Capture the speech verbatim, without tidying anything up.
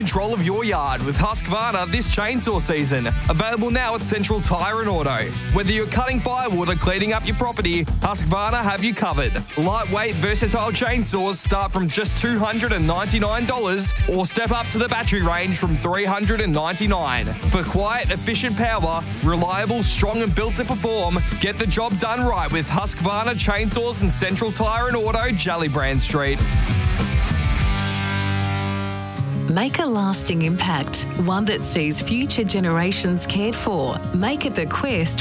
Control of your yard with Husqvarna this chainsaw season. Available now at Central Tyre and Auto. Whether you're cutting firewood or cleaning up your property, Husqvarna have you covered. Lightweight, versatile chainsaws start from just two hundred ninety-nine dollars or step up to the battery range from three hundred ninety-nine dollars. For quiet, efficient power, reliable, strong and built to perform, get the job done right with Husqvarna Chainsaws and Central Tyre and Auto, Jellybrand Street. Make a lasting impact, one that sees future generations cared for. Make a bequest